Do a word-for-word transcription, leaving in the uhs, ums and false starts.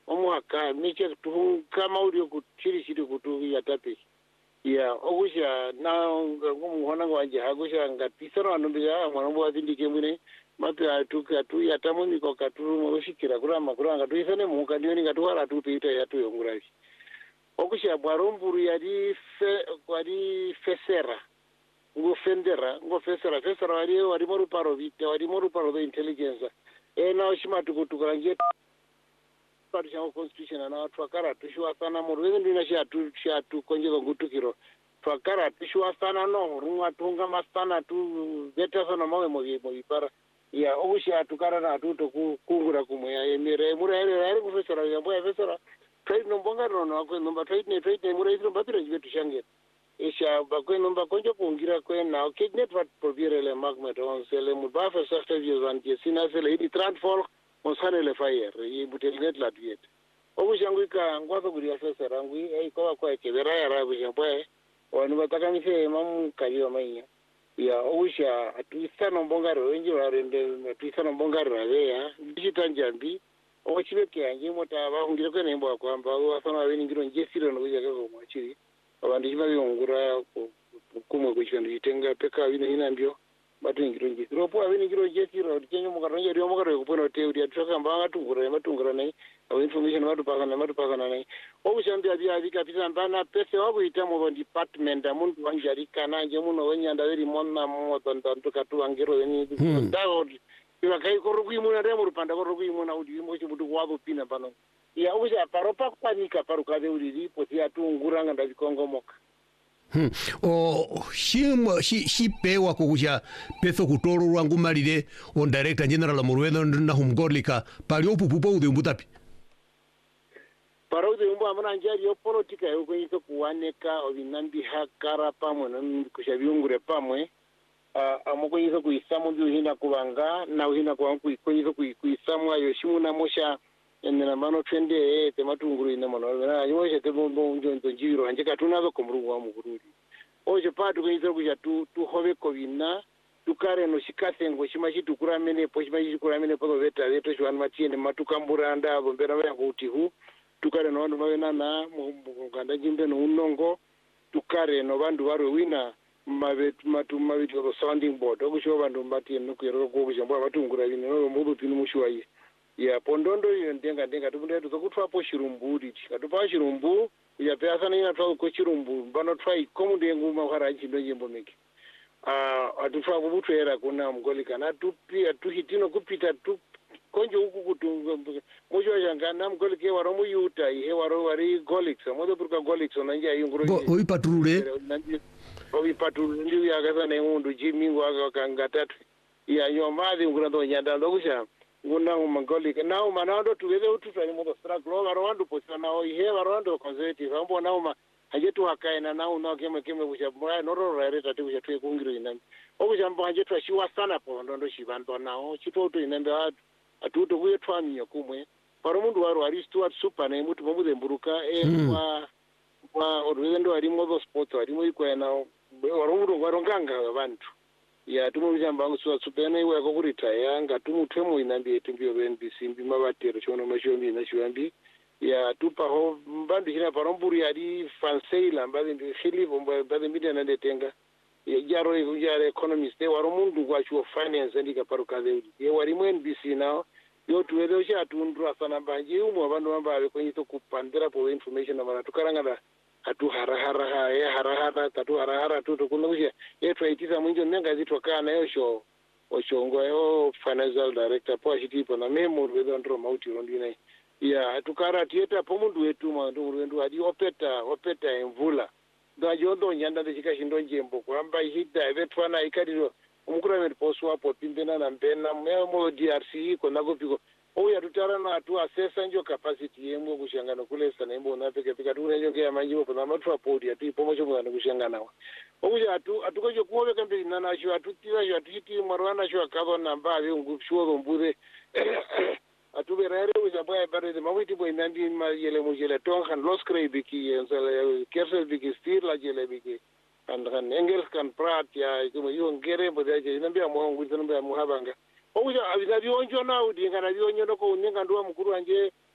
omwaka miche tu kama uri kuchiri chiri kutu ya tapi ya ogusha na ngumwana ngwaje hagusha ngatisana anombya mwana mbo atindike mwine mape atuka tu yatamuni ko katuru mushikira kurama kuranga tuisane muka ndioni katwara tu tuita yatu yongurashi ogusha bwaromburu yari fe kwari fesera ngo fendera ngo fesera fesera wari wari moru paro vite wari moru paro the intelligence e na oshima tukutukura nje pari chango constitution na twakara tushwa sana moru wewe ndina shatu shatu konje ngutukiro twakara tushwa sana no runga tunga mastana tu beta sana mawe mo mo ipara ya ogusha tukara na tuto kungura kumwe ya emire mura ere ere ku fesera ya boya fesera trade no bonga no ko no trade ne trade ne mura isro batire jibetu shange isha bakwe nomba konjo kungira kwe na kidnet vat proviere le magmet on sele muba fa sakta vizan je sina sele hidi transfer on sale le fire yi butelnet la diet obu jangu ka ngwazo guri asesa rangui ei kwa kwa kebera ya rabu jambo wanu bataka mise mam kaliyo maiya ya obu sha atisa no bongaro enji warende atisa no bongaro ya digital jambi obu chibeke anje mota ba ngire kwe nembo kwamba wasana weni ngiro njesiro no kuja ko mwachiri abantu chibabiyongura kumwe kuchando itenga peka wina inambyo batu ngironje ropo awini ngironje tiro chenyo mukaronje rio mukaro kupona te uri ataka mbanga tungura matungura nai awu information watu pakana matu pakana nai obushambi abya abika pita mbana pese wabuita mu department amuntu wanjari kana nje muno wenyanda weri monna mo tonto katu angero weni ndawo iwa kai korugui muna re murupanda korugui muna udi mo chibudu wabo pina bano ya uja paropa kwanika paruka de uri posi atungura nganda bikongo moka Hmm. O shim shi shi pewa kukusha peso kutoro wangu malire on director general Muruwedo na humgorlika pali opupupo ude mbutapi para ude mbu amana njari yo politika yo kwenye kuwaneka obinambi hakara pamwe na kushabiungure pamwe uh, amukwenye kuisamu ndio hina kubanga na hina kwa kwenye kuisamu ayo shimu na mosha ene mano twende eh tematunguru ina mano na yoshe tebombo njonzo njiro anje katunazo komrungu wa mugururi oje patu kwenye kuja tu tu hove kovina tukare no shikase ngo shimashi tukuramene po shimashi tukuramene po veta veto shwan matiende matukambura anda bombera ya kuti hu tukare no vandu mavena na muganda jimbe no unongo tukare no vandu varwe wina mavetu matu mavitu ro sounding board okusho vandu matiende no kuyero ko kushamba vatungura vine no mudu tinu mushwaye ya pondondo iyo ndenga ndenga tubunde tuzokutwa po shirumburi katupa shirumbu ya pesa nina twa ko shirumbu bano try komunde nguma khara chindo jembo meki ah atufwa kubutwera kuna mgolika na tupi atuhitino kupita tu konjo huku kutunga mojo yangana mgolike waro muyuta ihe waro wari golix modo burka golix onanja yunguro oi patrule oi patrule ndi yagaza na mundu jimingo akanga tatu ya nyomadi ngurando nyanda ndokusha nguna mangolika nao manando tuweze utufanye modo struggle warondo posana nao ihe warondo conservative ambo nao ma hajetu hakaina nao nao kema kema busha mwa noro rare tatu busha tuwe kungiro inambi obusha mbo hajetu ashiwa sana po ndondo shibando nao chito to inambi atuto kuye twamiyo kumwe paro mundu waro ari Stuart Super na mutu mamude mburuka e kwa kwa orwendo ari modo sports ari mo ikwa nao warongo waronganga abantu ya tumubija mbangu suwa supene iwe yako kuritaya nga tumutwemu inambi etumbio N B C mbi mabatero chono mashombi na shiwambi ya tupa ho mbandu hina paromburi yadi fanseila mbazi ndi khilifu mbazi mbidi anandetenga ya jaro yu jare economist waro mundu kwa chuo finance ndika paruka zeudi ya warimu N B C nao yo tuwele usha atundru asana mbanji umu wabandu mamba awe kwenye to kupandira po information na mara tukaranga da atu harahara ha ya harahara tatu harahara tu tukunusha yetu aitiza mwinjo nenga zitwa kana yosho oshongo yo financial director po ashitipo na memo wedo ndro mauti rondine ya tukara tieta po mundu wetu mandu wendu adi opeta opeta emvula ndo ajondo nyanda ndishika shindo njembo kwamba hida vetwana ikadiro umukura wetu poswa po pimbena na mpena memo D R C ko nagopiko oya tutarana atu assessa njo capacity yemwe kushangana kulesa nembo napeke peka tunejo ke amanjibo pana matwa podi atu ipomo cho mwana kushangana wa okuja atu atukoje kuobe kambe nana sho atutira sho atiti marwana sho akabo namba abe ngushuo mbure atu berere uja boya bare mawiti boy nandi ma yele mo yele ton kan los krebiki ensala kersel biki stir la yele biki and kan engels kan prat ya kuma yo ngere boda je nambia mo ngwizo nambia mo habanga okuja abina bionjo na udinga na bionjo no ko ninga ndo mukuru anje